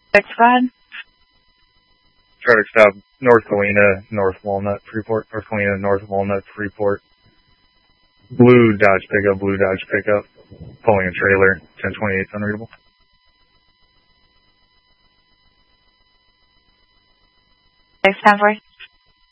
Six, go ahead. Traffic stop, North Galena, North Walnut, Freeport. North Galena, North Walnut, Freeport. Blue Dodge pickup, pulling a trailer, 1028 unreadable. Six, 10-4.